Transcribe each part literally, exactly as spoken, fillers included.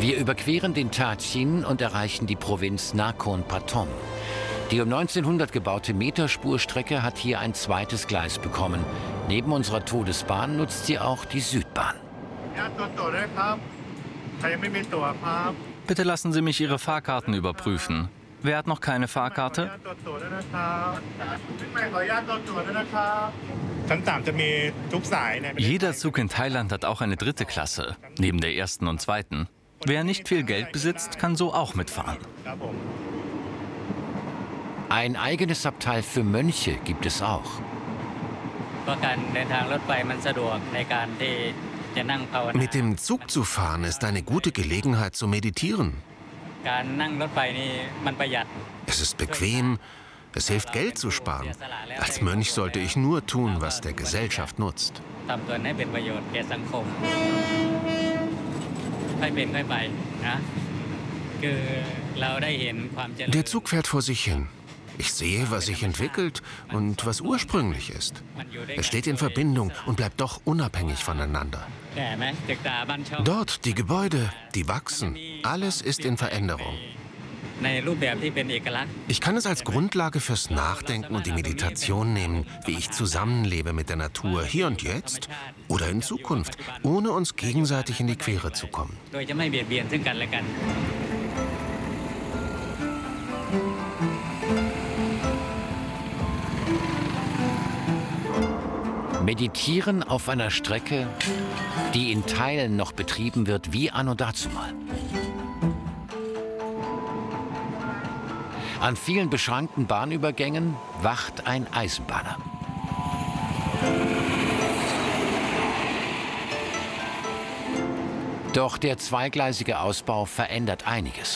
Wir überqueren den Tachin und erreichen die Provinz Nakhon Pathom. Die um neunzehnhundert gebaute Meterspurstrecke hat hier ein zweites Gleis bekommen. Neben unserer Todesbahn nutzt sie auch die Südbahn. Bitte lassen Sie mich Ihre Fahrkarten überprüfen. Wer hat noch keine Fahrkarte? Jeder Zug in Thailand hat auch eine dritte Klasse, neben der ersten und zweiten. Wer nicht viel Geld besitzt, kann so auch mitfahren. Ein eigenes Abteil für Mönche gibt es auch. Mit dem Zug zu fahren ist eine gute Gelegenheit zu meditieren. Es ist bequem, es hilft Geld zu sparen. Als Mönch sollte ich nur tun, was der Gesellschaft nutzt. Der Zug fährt vor sich hin. Ich sehe, was sich entwickelt und was ursprünglich ist. Es steht in Verbindung und bleibt doch unabhängig voneinander. Dort die Gebäude, die wachsen. Alles ist in Veränderung. Ich kann es als Grundlage fürs Nachdenken und die Meditation nehmen, wie ich zusammenlebe mit der Natur, hier und jetzt oder in Zukunft, ohne uns gegenseitig in die Quere zu kommen. Meditieren auf einer Strecke, die in Teilen noch betrieben wird wie anno dazumal. An vielen beschrankten Bahnübergängen wacht ein Eisenbahner. Doch der zweigleisige Ausbau verändert einiges.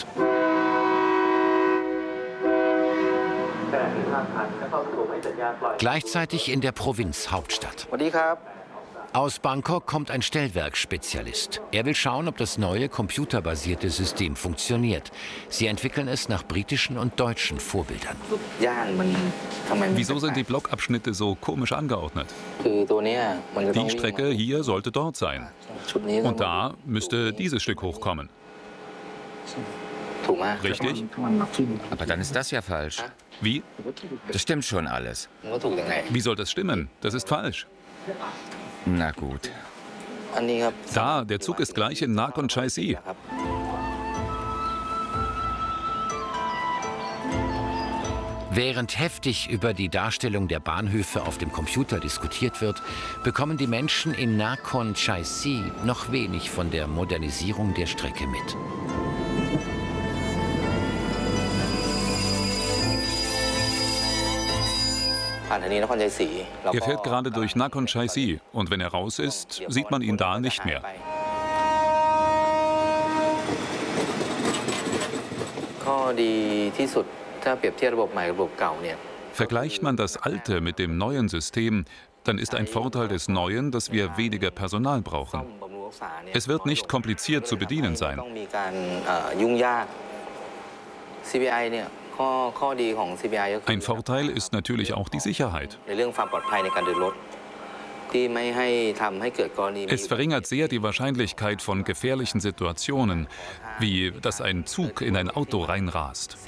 Gleichzeitig in der Provinzhauptstadt. Aus Bangkok kommt ein Stellwerksspezialist. Er will schauen, ob das neue computerbasierte System funktioniert. Sie entwickeln es nach britischen und deutschen Vorbildern. Wieso sind die Blockabschnitte so komisch angeordnet? Die Strecke hier sollte dort sein. Und da müsste dieses Stück hochkommen. Richtig? Aber dann ist das ja falsch. Wie? Das stimmt schon alles. Wie soll das stimmen? Das ist falsch. Na gut. Da, der Zug ist gleich in Nakhon Chai-si. Während heftig über die Darstellung der Bahnhöfe auf dem Computer diskutiert wird, bekommen die Menschen in Nakhon Chai-si noch wenig von der Modernisierung der Strecke mit. Er fährt gerade durch Nakhon Chai-si und wenn er raus ist, sieht man ihn da nicht mehr. Vergleicht man das alte mit dem neuen System, dann ist ein Vorteil des Neuen, dass wir weniger Personal brauchen. Es wird nicht kompliziert zu bedienen sein. Ein Vorteil ist natürlich auch die Sicherheit. Es verringert sehr die Wahrscheinlichkeit von gefährlichen Situationen, wie dass ein Zug in ein Auto reinrast.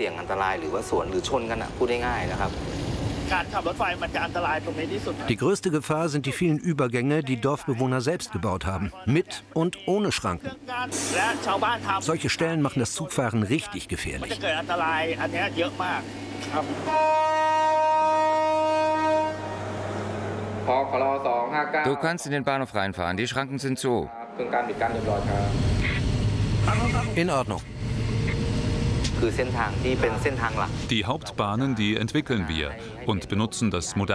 Die größte Gefahr sind die vielen Übergänge, die Dorfbewohner selbst gebaut haben, mit und ohne Schranken. Solche Stellen machen das Zugfahren richtig gefährlich. Du kannst in den Bahnhof reinfahren, die Schranken sind zu. In Ordnung. Die Hauptbahnen, die entwickeln wir und benutzen das moderne